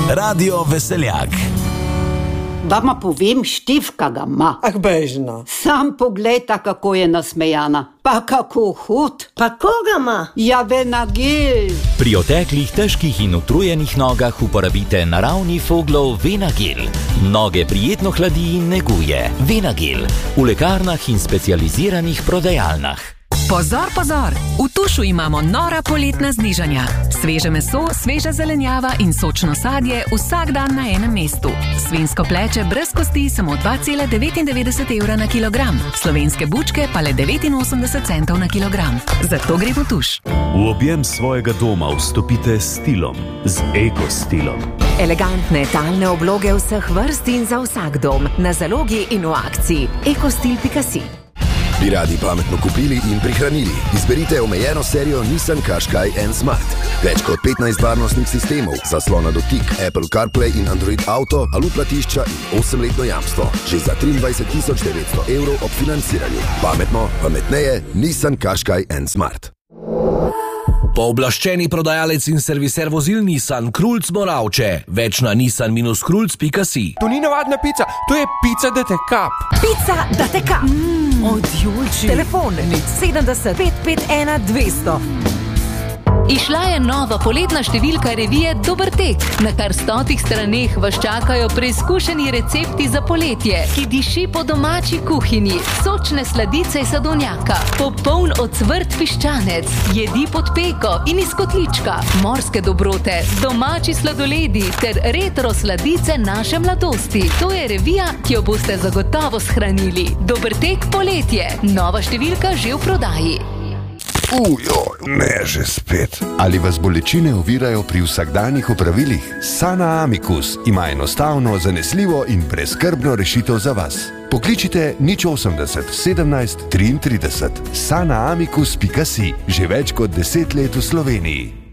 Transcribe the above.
Radio Veseljak. Vama povem, Štefka ga ima. Ah, bežno. Sam poglejta, kako je nasmejana. Pa kako hud. Pa koga ima? Ja, Venagil. Pri oteklih, težkih in utrujenih nogah uporabite naravni Foglov Venagil. Noge prijetno hladi in neguje. Venagil. V lekarnah in specializiranih prodajalnah. Pozor, pozor! V Tušu imamo nora poletna znižanja. Sveže meso, sveža zelenjava in sočno sadje vsak dan na enem mestu. Svinjsko pleče brez kosti samo 2,99 evra na kilogram. Slovenske bučke pa le 89 centov na kilogram. Zato gre v Tuš. V objem svojega doma vstopite s stilom, z ekostilom. Elegantne talne obloge vseh vrst in za vsak dom. Na zalogi in v akciji. ekostil.si. Bi radi pametno kupili in prihranili? Izberite omejeno serijo Nissan Qashqai N Smart. Več kot 15 varnostnih sistemov, zaslona dotik, Apple CarPlay in Android Auto, alu platišča in 8-letno jamstvo. Že za 23 900 evrov ob financiranju. Pametno, pametneje, Nissan Qashqai N Smart. Pooblaščeni prodajalec in serviser vozil Nissan Krulc Moravče. Več na nissan-krulc.si. To ni navadna pica, to je pica da te kap. Pica da te kap. Od Julči. Telefon 70 551 200. Išla je nova poletna številka revije Dober tek. Na kar 100 straneh vas čakajo preizkušeni recepti za poletje, ki diši po domači kuhinji, sočne sladice iz sadovnjaka, popoln ocvrt piščanec, jedi pod peko in iz kotlička, morske dobrote, domači sladoledi ter retro sladice naše mladosti. To je revija, ki jo boste zagotovo shranili. Dober tek poletje. Nova številka že v prodaji. Ne že spet. Ali vas bolečine ovirajo pri vsakdanjih opravilih? Sana Amicus ima enostavno, zanesljivo in brezskrbno rešitev za vas. Pokličite 080 17 33. sanaamicus.si. Že več kot 10 let v Sloveniji.